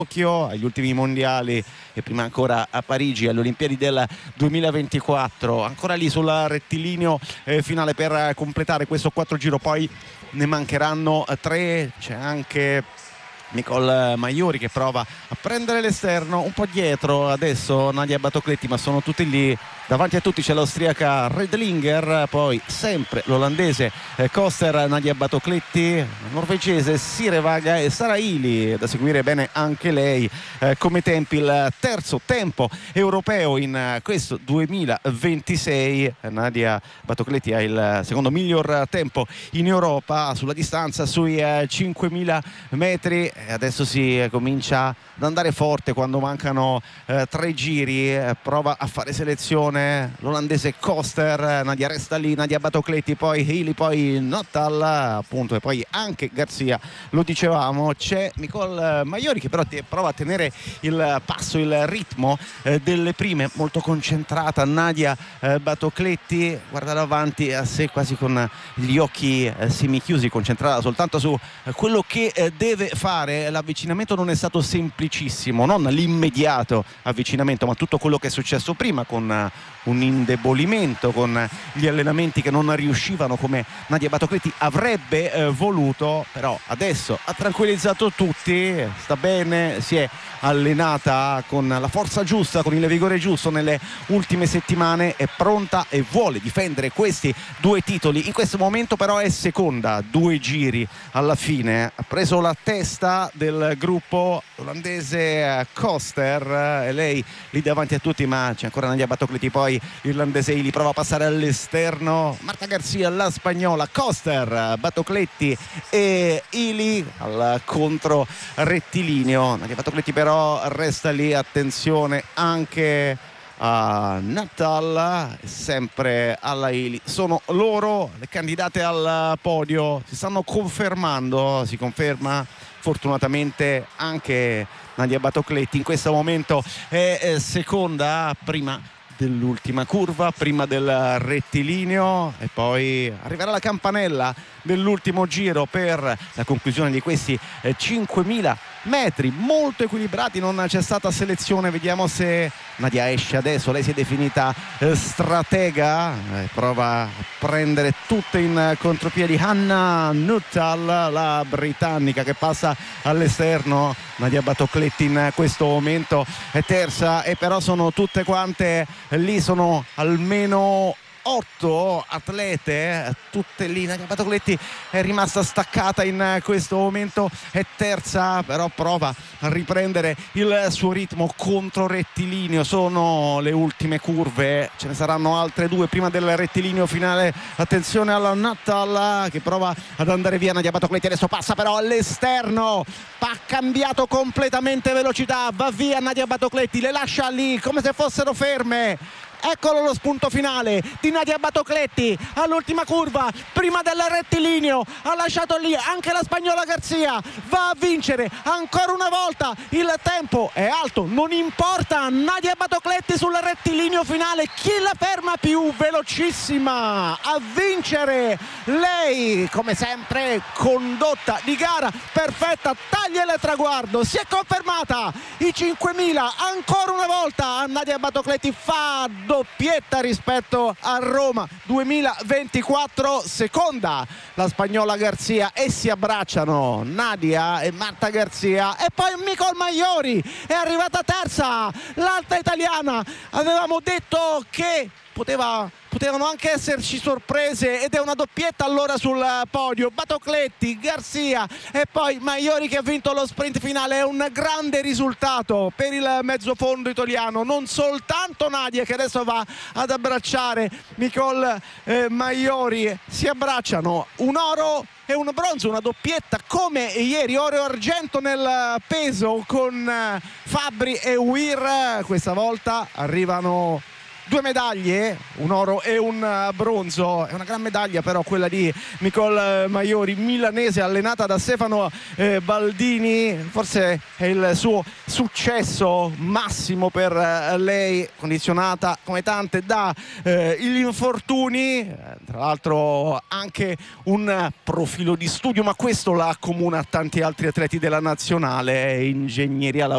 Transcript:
Tokyo, agli ultimi mondiali e prima ancora a Parigi alle Olimpiadi del 2024, ancora lì sul rettilineo finale per completare questo 4 giro, poi ne mancheranno 3. C'è anche Nicole Maiori che prova a prendere l'esterno, un po' dietro adesso Nadia Batocletti, ma sono tutti lì. Davanti a tutti c'è l'austriaca Redlinger, poi sempre l'olandese Koster, Nadia Batocletti, la norvegese Sirevaga e Sara Ili, da seguire bene anche lei come tempi. Il terzo tempo europeo in questo 2026. Nadia Batocletti ha il secondo miglior tempo in Europa sulla distanza sui 5.000 metri. Adesso si comincia ad andare forte quando mancano 3 giri. Prova a fare selezione l'olandese Koster, Nadia resta lì, Nadia Batocletti, poi Ili, poi Nuttall appunto, e poi anche Garzia, lo dicevamo. C'è Nicole Maiori che però prova a tenere il passo, il ritmo delle prime, molto concentrata. Nadia Batocletti guarda davanti a sé quasi con gli occhi semichiusi, concentrata soltanto su quello che deve fare. L'avvicinamento non è stato semplicissimo, non l'immediato avvicinamento, ma tutto quello che è successo prima, con un indebolimento, con gli allenamenti che non riuscivano come Nadia Batocletti avrebbe voluto. Però adesso ha tranquillizzato tutti, sta bene, si è allenata con la forza giusta, con il vigore giusto nelle ultime settimane, è pronta e vuole difendere questi 2 titoli. In questo momento però è seconda, 2 giri alla fine, ha preso la testa del gruppo olandese Koster, e lei lì davanti a tutti, ma c'è ancora Nadia Batocletti, poi l'irlandese Ili prova a passare all'esterno, Marta Garzia, la spagnola, Koster, Batocletti e Ili al contro rettilineo. Nadia Batocletti però resta lì, attenzione anche a Nuttall, sempre alla Ili. Sono loro le candidate al podio, si stanno confermando, si conferma fortunatamente anche Nadia Batocletti. In questo momento è seconda, prima dell'ultima curva, prima del rettilineo, e poi arriverà la campanella dell'ultimo giro per la conclusione di questi 5.000 metri molto equilibrati. Non c'è stata selezione, vediamo se Nadia esce adesso. Lei si è definita stratega, prova a prendere tutte in contropiedi Hannah Nuttall, la britannica, che passa all'esterno. Nadia Batocletti in questo momento è terza, e però sono tutte quante lì, sono almeno 8 atlete, tutte lì. Nadia Batocletti è rimasta staccata in questo momento, è terza, però prova a riprendere il suo ritmo contro rettilineo. Sono le ultime curve, ce ne saranno altre 2 prima del rettilineo finale. Attenzione alla Nuttall che prova ad andare via. Nadia Batocletti adesso passa però all'esterno, ha cambiato completamente velocità, va via Nadia Batocletti, le lascia lì come se fossero ferme. Eccolo lo spunto finale di Nadia Batocletti all'ultima curva, prima del rettilineo. Ha lasciato lì anche la spagnola Garzia, va a vincere ancora una volta. Il tempo è alto, non importa. Nadia Batocletti sul rettilineo finale, chi la ferma più? Velocissima a vincere lei, come sempre condotta di gara perfetta, taglia il traguardo, si è confermata i 5.000 ancora una volta. Nadia Batocletti fa doppietta rispetto a Roma 2024, seconda la spagnola Garzia, e si abbracciano Nadia e Marta Garzia. E poi Nicole Maiori è arrivata terza, l'altra italiana. Avevamo detto che potevano anche esserci sorprese, ed è una doppietta allora sul podio. Batocletti, Garzia e poi Maiori che ha vinto lo sprint finale. È un grande risultato per il mezzofondo italiano, non soltanto Nadia che adesso va ad abbracciare Nicole Maiori. Si abbracciano, un oro e un bronzo, una doppietta come ieri, oro e argento nel peso con Fabbri e Weir. Questa volta arrivano 2 medaglie, un oro e un bronzo. È una gran medaglia però quella di Nicole Maiori, milanese, allenata da Stefano Baldini. Forse è il suo successo massimo per lei, condizionata come tante dagli infortuni. Tra l'altro anche un profilo di studio, ma questo la accomuna a tanti altri atleti della nazionale, ingegneria